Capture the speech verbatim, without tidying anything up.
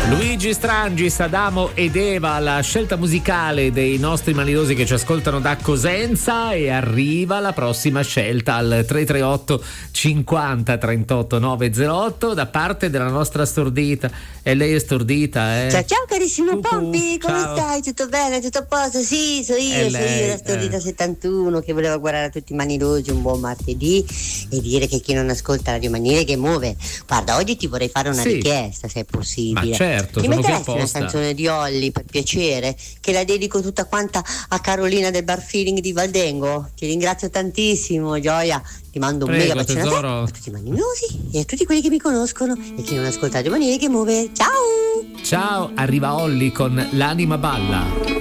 Luigi Strangis, Adamo ed Eva, la scelta musicale dei nostri manilosi che ci ascoltano da Cosenza, e arriva la prossima scelta al tre tre otto cinquanta trentotto novecentootto da parte della nostra stordita. E lei è stordita, eh? Ciao ciao carissimo Cucù, Pompi, come ciao. stai? Tutto bene? Tutto a posto? Sì, so io, È so lei, io, la stordita eh. settantuno che voleva guardare a tutti i manilosi un buon martedì e dire che chi non ascolta Radio Maniere che muove. Guarda, oggi ti vorrei fare una Sì. richiesta, se è possibile. Ma certo, Ti sono qui metteresti una apposta. canzone di Olli per piacere, che la dedico tutta quanta a Carolina del Bar Feeling di Valdengo? Ti ringrazio tantissimo, Gioia. Ti mando un Prego, mega bacione a te, tesoro. a tutti i maninosi e a tutti quelli che mi conoscono e chi non ascolta Radio Maniere che muove. Ciao! Ciao, arriva Olli con L'anima balla.